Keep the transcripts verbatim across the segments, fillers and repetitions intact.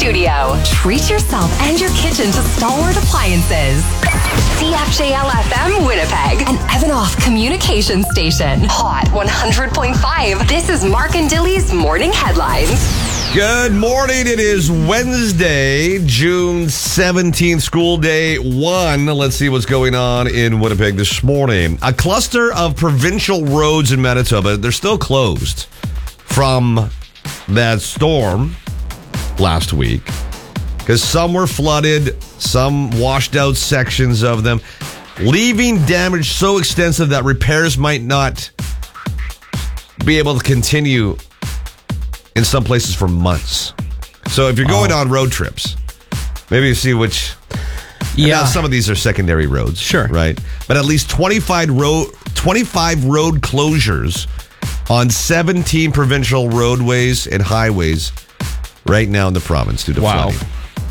studio. Treat yourself and your kitchen to Stalwart Appliances. C F J L F M Winnipeg, an Evanoff communication station. Hot one hundred point five. This is Mark and Dilly's Morning Headlines. Good morning. It is Wednesday, June seventeenth, school day one. Let's see what's going on in Winnipeg this morning. A cluster of provincial roads in Manitoba, they're still closed from that storm last week because some were flooded, some washed out sections of them, leaving damage so extensive that repairs might not be able to continue in some places for months. So if you're going oh. on road trips, maybe you see which... Yeah. Now, some of these are secondary roads. Sure. Right? But at least twenty-five road, twenty-five road closures on seventeen provincial roadways and highways right now in the province due to wow. flooding.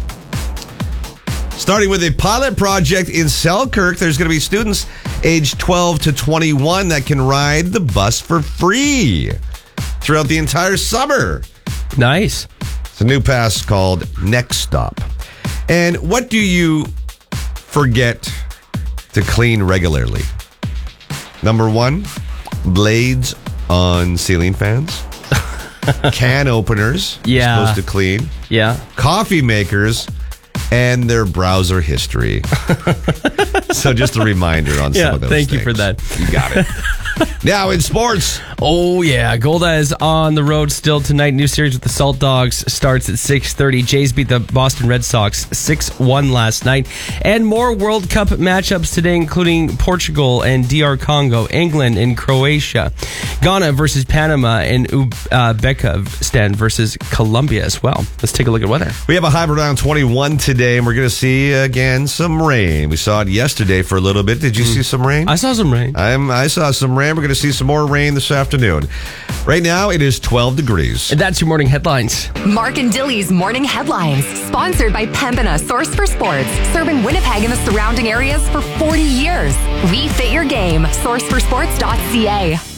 Starting with a pilot project in Selkirk, there's going to be students aged twelve to twenty-one that can ride the bus for free throughout the entire summer. Nice. It's a new pass called Next Stop. And what do you forget to clean regularly? Number one, blades on ceiling fans. Can openers. Yeah. You're supposed to clean. Yeah. Coffee makers and their browser history. So just a reminder on yeah, some of those thank things. you for that. You got it. Now in sports. Oh, yeah. Golda is on the road still tonight. New series with the Salt Dogs starts at six thirty. Jays beat the Boston Red Sox six one last night. And more World Cup matchups today, including Portugal and D R Congo, England and Croatia, Ghana versus Panama, and Uzbekistan versus Colombia as well. Let's take a look at weather. We have a high around twenty-one today, and we're going to see, again, some rain. We saw it yesterday for a little bit. Did you mm. see some rain? I saw some rain. I'm, I saw some rain. We're going to see some more rain this afternoon. Right now, it is twelve degrees. And that's your morning headlines. Mark and Dilly's Morning Headlines, sponsored by Pembina Source for Sports, serving Winnipeg and the surrounding areas for forty years. We fit your game. source for sports dot c a.